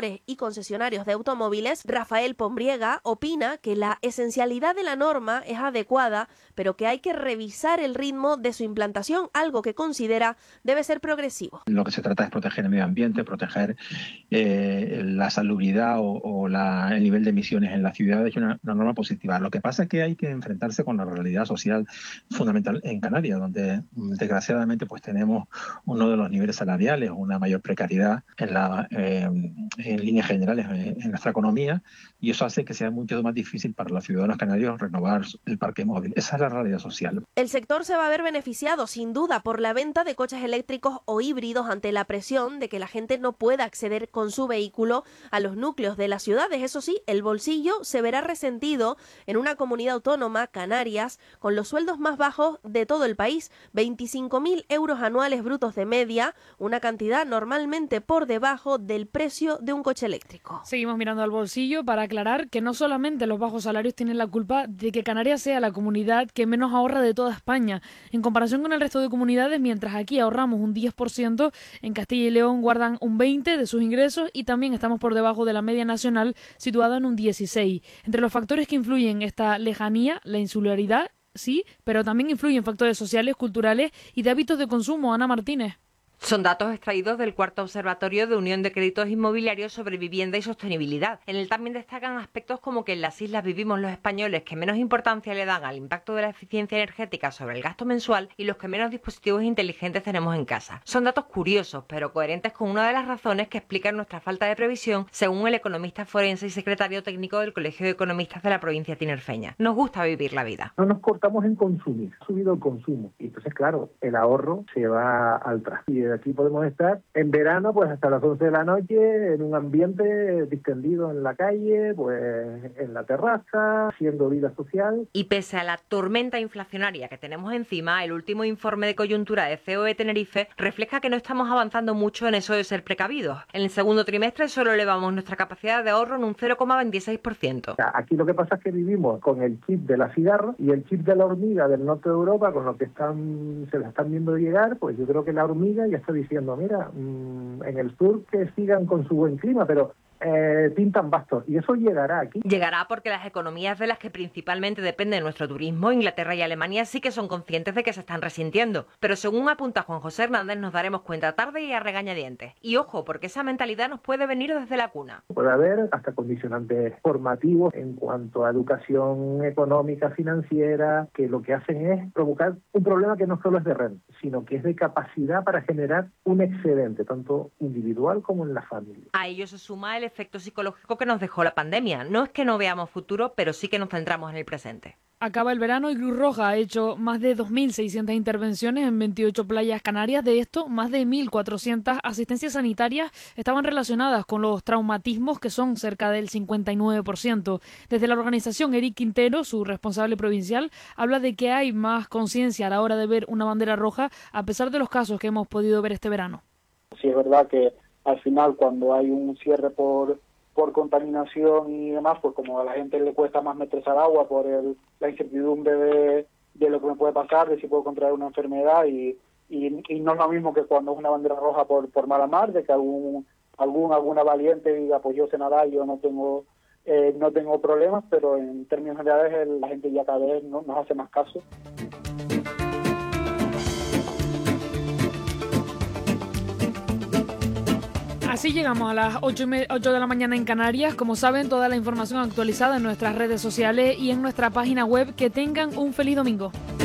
constructores y concesionarios de automóviles, Rafael Pombriega, opina que la esencialidad de la norma es adecuada, pero que hay que revisar el ritmo de su implantación, algo que considera debe ser progresivo. Lo que se trata es proteger el medio ambiente, proteger la salubridad o el nivel de emisiones en la ciudad. Es una norma positiva. Lo que pasa es que hay que enfrentarse con la realidad social fundamental en Canarias, donde desgraciadamente pues tenemos uno de los niveles salariales, una mayor precariedad en líneas generales en nuestra economía, y eso hace que sea mucho más difícil para los ciudadanos canarios renovar el parque móvil. Esa es la realidad social. El sector se va a ver beneficiado, sin duda, por la venta de coches eléctricos o híbridos ante la presión de que la gente no pueda acceder con su vehículo a los núcleos de las ciudades. Eso sí, el bolsillo se verá resentido en una comunidad autónoma, Canarias, con los sueldos más bajos de todo el país, 25.000 euros anuales brutos de media, una cantidad normalmente por debajo del precio de un coche eléctrico. Seguimos mirando al bolsillo para aclarar que no solamente los bajos salarios tienen la culpa de que Canarias sea la comunidad que menos ahorra de toda España. En comparación con el resto de comunidades, mientras aquí ahorramos un 10%, en Castilla y León guardan un 20% de sus ingresos y también estamos por debajo de la media nacional, situada en un 16%. Entre los factores que influyen esta lejanía, la insularidad, sí, pero también influyen factores sociales, culturales y de hábitos de consumo. Ana Martínez. Son datos extraídos del cuarto observatorio de Unión de Créditos Inmobiliarios sobre vivienda y sostenibilidad. En él también destacan aspectos como que en las islas vivimos los españoles que menos importancia le dan al impacto de la eficiencia energética sobre el gasto mensual y los que menos dispositivos inteligentes tenemos en casa. Son datos curiosos, pero coherentes con una de las razones que explican nuestra falta de previsión, según el economista forense y secretario técnico del Colegio de Economistas de la provincia tinerfeña. Nos gusta vivir la vida. No nos cortamos en consumir, ha subido el consumo. Y entonces, claro, el ahorro se va al traste. Y aquí podemos estar en verano pues hasta las 11 de la noche en un ambiente distendido en la calle, pues en la terraza, haciendo vida social. Y pese a la tormenta inflacionaria que tenemos encima, el último informe de coyuntura de COE Tenerife refleja que no estamos avanzando mucho en eso de ser precavidos. En el segundo trimestre solo elevamos nuestra capacidad de ahorro en un 0,26%. O sea, aquí lo que pasa es que vivimos con el chip de la cigarra y el chip de la hormiga del norte de Europa, con lo que se la están viendo llegar. Pues yo creo que la hormiga ya está diciendo, mira, en el sur que sigan con su buen clima, pero pintan bastos, y eso llegará aquí. Llegará porque las economías de las que principalmente depende nuestro turismo, Inglaterra y Alemania, sí que son conscientes de que se están resintiendo. Pero según apunta Juan José Hernández, nos daremos cuenta tarde y a regañadientes. Y ojo, porque esa mentalidad nos puede venir desde la cuna. Puede haber hasta condicionantes formativos en cuanto a educación económica, financiera, que lo que hacen es provocar un problema que no solo es de renta, sino que es de capacidad para generar un excedente, tanto individual como en la familia. A ello se suma el efecto psicológico que nos dejó la pandemia. No es que no veamos futuro, pero sí que nos centramos en el presente. Acaba el verano y Cruz Roja ha hecho más de 2.600 intervenciones en 28 playas canarias. De esto, más de 1.400 asistencias sanitarias estaban relacionadas con los traumatismos, que son cerca del 59%. Desde la organización, Eric Quintero, su responsable provincial, habla de que hay más conciencia a la hora de ver una bandera roja, a pesar de los casos que hemos podido ver este verano. Sí, es verdad que al final, cuando hay un cierre por contaminación y demás, pues como a la gente le cuesta más meterse al agua por la incertidumbre de lo que me puede pasar, de si puedo contraer una enfermedad, y no es lo mismo que cuando es una bandera roja por mala mar, de que alguna valiente diga, pues yo sé nadar, yo no tengo problemas, pero en términos generales la gente ya cada vez nos hace más caso. Así llegamos a las 8 de la mañana en Canarias. Como saben, toda la información actualizada en nuestras redes sociales y en nuestra página web. Que tengan un feliz domingo.